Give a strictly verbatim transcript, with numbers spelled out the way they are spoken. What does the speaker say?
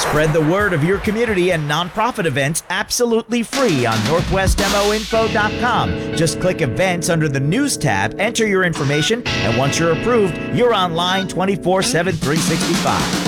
Spread the word of your community and nonprofit events absolutely free on northwest mo info dot com. Just click Events under the News tab, enter your information, and once you're approved, you're online twenty-four seven, three sixty-five.